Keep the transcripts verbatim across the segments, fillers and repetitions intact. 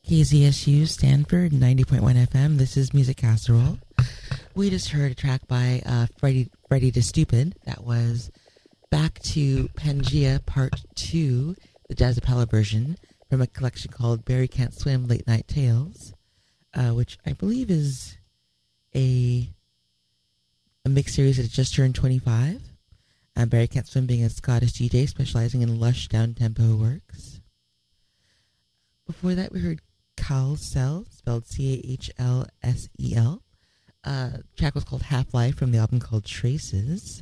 K Z S U Stanford ninety point one F M. This is Music Casserole. We just heard a track by uh, Freddie, Freddie the Stupid. That was Back to Pangea Part two, the Jazzapella version, from a collection called Barry Can't Swim Late Night Tales, uh, which I believe is a, a mixed series that has just turned twenty-five. Uh, Barry Can't Swim being a Scottish D J specializing in lush down-tempo works. Before that, we heard Cahlsel, spelled C A H L S E L. Uh, the track was called Half-Life from the album called Traces.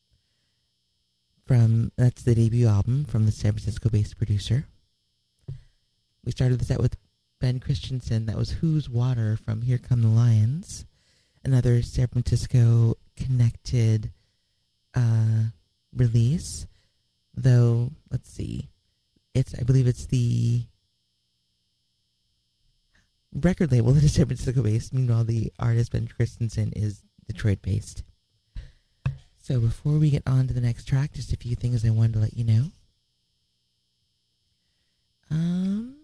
From That's the debut album from the San Francisco-based producer. We started the set with Ben Christensen. That was Who's Water from Here Come the Lions. Another San Francisco-connected uh, release. Though, let's see. It's I believe it's the record label that is San Francisco-based. Meanwhile, the artist Ben Christensen is Detroit-based. So before we get on to the next track, just a few things I wanted to let you know. Um,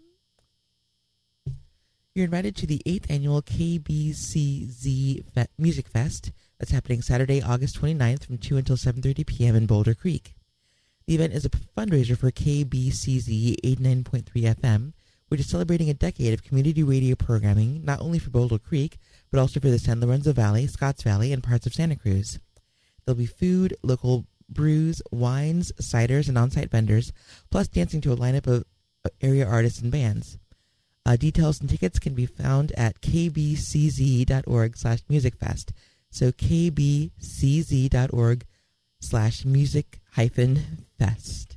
you're invited to the eighth annual K B C Z Fe- Music Fest. That's happening Saturday, August twenty-ninth from two until seven thirty p.m. in Boulder Creek. The event is a fundraiser for K B C Z eighty-nine point three F M, which is celebrating a decade of community radio programming, not only for Boulder Creek, but also for the San Lorenzo Valley, Scotts Valley, and parts of Santa Cruz. There'll be food, local brews, wines, ciders, and on-site vendors, plus dancing to a lineup of area artists and bands. Uh, details and tickets can be found at kbcz.org slash musicfest. So kbcz.org slash music hyphen fest.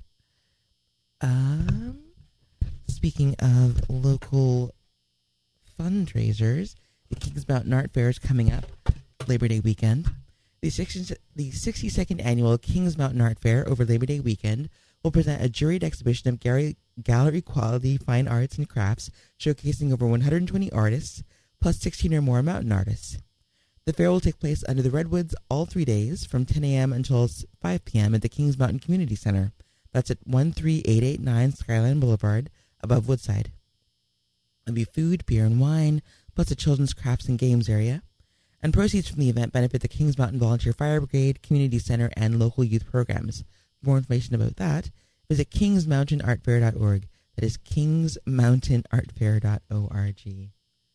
Um... Speaking of local fundraisers, the Kings Mountain Art Fair is coming up Labor Day weekend. The sixty-second annual Kings Mountain Art Fair over Labor Day weekend will present a juried exhibition of gallery, gallery quality fine arts and crafts showcasing over one hundred twenty artists, plus sixteen or more mountain artists. The fair will take place under the Redwoods all three days from ten a.m. until five p.m. at the Kings Mountain Community Center. That's at one three eight eight nine Skyline Boulevard, above Woodside. There'll be food, beer, and wine, plus a children's crafts and games area. And proceeds from the event benefit the Kings Mountain Volunteer Fire Brigade, Community Center, and local youth programs. For more information about that, visit kings mountain art fair dot org. That is kings mountain art fair dot org.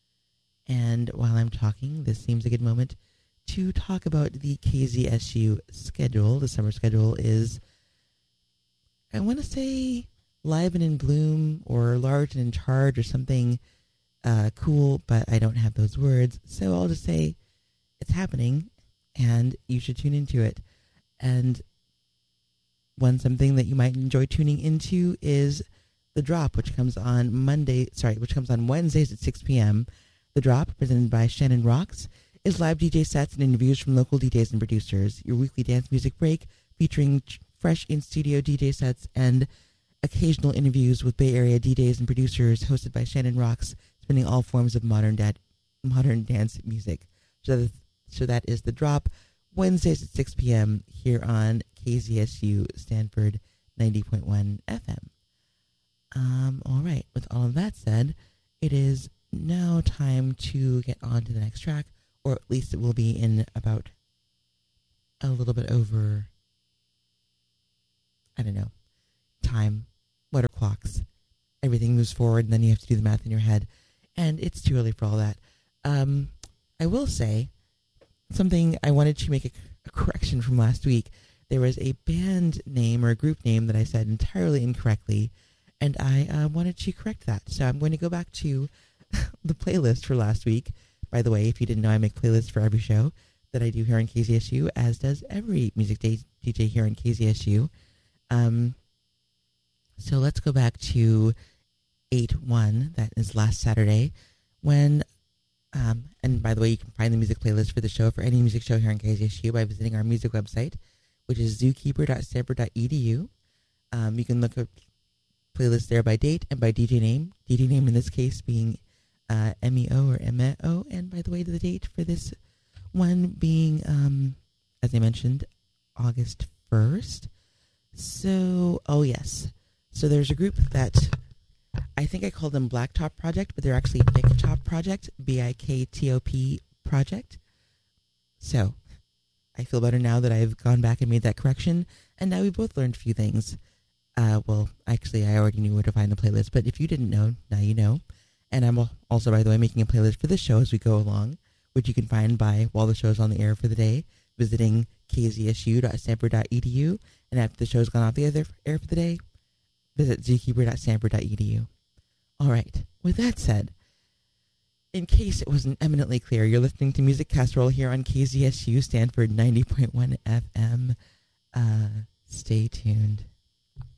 And while I'm talking, this seems a good moment to talk about the K Z S U schedule. The summer schedule is, I want to say, live and in bloom or large and in charge or something uh, cool, but I don't have those words. So I'll just say it's happening and you should tune into it. And one something that you might enjoy tuning into is The Drop, which comes on Monday, sorry, which comes on Wednesdays at six p.m. The Drop, presented by Shannon Rocks, is live D J sets and interviews from local D Js and producers. Your weekly dance music break featuring fresh in-studio D J sets and occasional interviews with Bay Area D Js and producers hosted by Shannon Rocks, spinning all forms of modern da- modern dance music. So, the, so that is The Drop, Wednesdays at six p.m. here on K Z S U Stanford ninety point one F M. Um, all right, with all of that said, it is now time to get on to the next track, or at least it will be in about a little bit over, I don't know, time. What are clocks? Everything moves forward, and then you have to do the math in your head, and it's too early for all that. Um, I will say something. I wanted to make a, a correction from last week. There was a band name or a group name that I said entirely incorrectly, and I uh, wanted to correct that. So I'm going to go back to the playlist for last week. By the way, if you didn't know, I make playlists for every show that I do here on K Z S U, as does every music day, D J here on K Z S U. Um, so let's go back to eight one, that is last Saturday, when, um, and by the way, you can find the music playlist for the show, for any music show here on K Z S U, by visiting our music website, which is zookeeper dot stanford dot e d u. Um, you can look up playlists there by date and by D J name. D J name in this case being uh, M E O or M E O, and by the way, to the date for this one being, um, as I mentioned, August first. So, oh yes. So there's a group that I think I called them Blacktop Project, but they're actually Biktop Project, B I K T O P Project. So, I feel better now that I've gone back and made that correction, and now we both learned a few things. Uh, well, actually, I already knew where to find the playlist, but if you didn't know, now you know. And I'm also, by the way, making a playlist for this show as we go along, which you can find by, while the show's on the air for the day, visiting k z s u dot stanford dot e d u, and after the show's gone off the other air for the day, visit zookeeper dot stanford dot e d u. All right, with that said, in case it wasn't eminently clear, you're listening to Music Casserole here on K Z S U Stanford ninety point one F M. Uh, stay tuned.